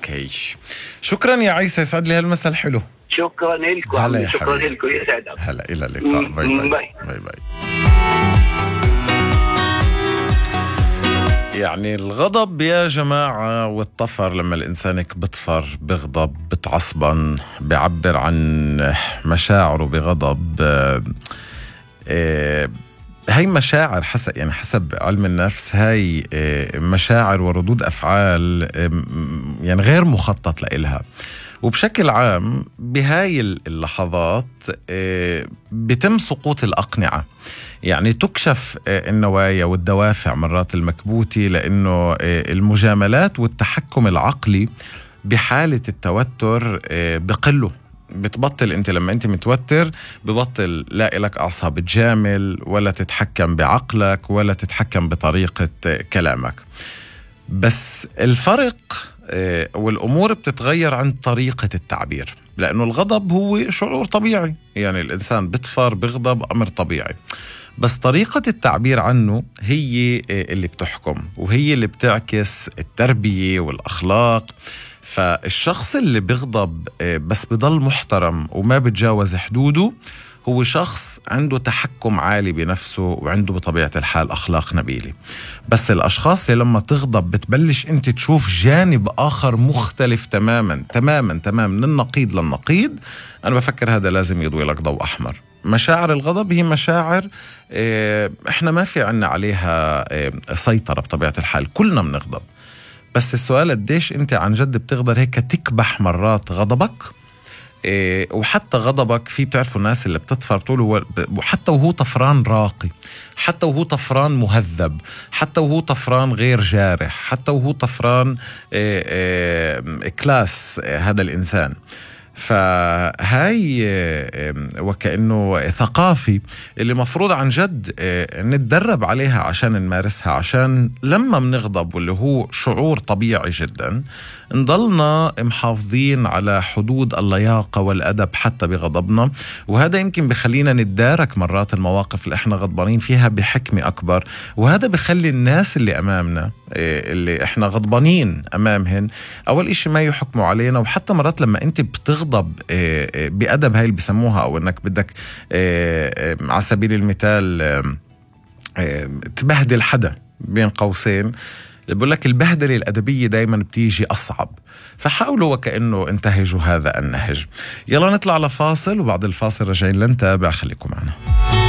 اوكي، شكرا يا عيسى، يسعد لي هالمساء الحلو. شكرا لكم. شكرا لكم، يسعدك. هلا، الى اللقاء. باي باي. باي باي. يعني الغضب يا جماعة والطفر، لما الإنسان بطفر، بغضب، بتعصبن، بيعبر عن مشاعره بغضب. هاي مشاعر حسب علم النفس، هاي مشاعر وردود أفعال يعني غير مخطط لإلها. وبشكل عام بهاي اللحظات بتم سقوط الأقنعة، يعني تكشف النوايا والدوافع مرات المكبوتة، لأنه المجاملات والتحكم العقلي بحالة التوتر بقله. بتبطل انت لما انت متوتر، ببطل لاقي لك اعصاب تجامل ولا تتحكم بعقلك ولا تتحكم بطريقة كلامك. بس الفرق والامور بتتغير عن طريقة التعبير، لانه الغضب هو شعور طبيعي، يعني الانسان بتفر بغضب، امر طبيعي، بس طريقة التعبير عنه هي اللي بتحكم، وهي اللي بتعكس التربية والاخلاق. فالشخص اللي بيغضب بس بضل محترم وما بتجاوز حدوده، هو شخص عنده تحكم عالي بنفسه وعنده بطبيعة الحال أخلاق نبيلة. بس الأشخاص اللي لما تغضب بتبلش أنت تشوف جانب آخر مختلف تماما تماما تماما، من النقيض للنقيض، أنا بفكر هذا لازم يضوي لك ضوء أحمر. مشاعر الغضب هي مشاعر إحنا ما في عنا عليها سيطرة بطبيعة الحال، كلنا بنغضب. بس السؤال قديش انت عن جد بتقدر هيك تكبح مرات غضبك. وحتى غضبك، في بتعرفوا الناس اللي بتطفر بتقولوا حتى وهو طفران راقي، حتى وهو طفران مهذب، حتى وهو طفران غير جارح، حتى وهو طفران كلاس هذا الإنسان. فهاي وكأنه ثقافي اللي مفروض عن جد نتدرب عليها عشان نمارسها، عشان لما منغضب واللي هو شعور طبيعي جدا، نضلنا محافظين على حدود اللياقة والأدب حتى بغضبنا. وهذا يمكن بخلينا نتدارك مرات المواقف اللي احنا غضبانين فيها بحكمة أكبر، وهذا بخلي الناس اللي أمامنا اللي احنا غضبانين أمامهن أول إشي ما يحكموا علينا. وحتى مرات لما أنت بتغضب بأدب، هاي اللي بسموها، أو أنك بدك على سبيل المثال تبهدل حدا بين قوسين، بقول لك البهدلة الأدبية دايما بتيجي أصعب. فحاولوا وكأنه انتهجوا هذا النهج. يلا نطلع لفاصل، وبعد الفاصل رجعين لنتابع، خليكم معنا.